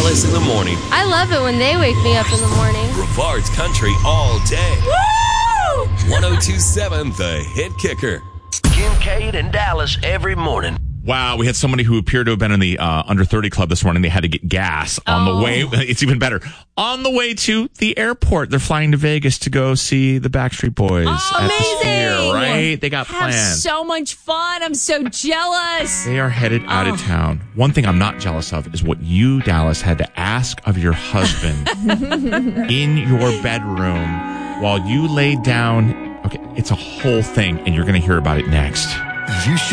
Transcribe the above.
Dallas in the morning. I love it when they wake me up in the morning. Brevard's Country all day. Woo! 102.7 The Hit Kicker. Kincaid and Dallas every morning. Wow, we had somebody who appeared to have been in the under 30 club this morning. They had to get gas on the way. It's even better. On the way to the airport. They're flying to Vegas to go see the Backstreet Boys. Amazing. At the Sphere, right? They got Have plans. so much fun. I'm so jealous. They are headed out of town. One thing I'm not jealous of is what you, Dallas, had to ask of your husband in your bedroom while you laid down. Okay, it's a whole thing, and you're going to hear about it next. You should